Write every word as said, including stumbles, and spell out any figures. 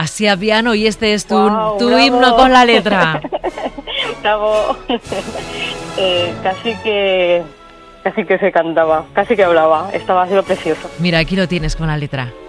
así a piano y este es tu, Wow, tu bravo. himno con la letra. Bravo. eh, casi que casi que se cantaba, casi que hablaba. Estaba, ha sido precioso. Mira, aquí lo tienes con la letra.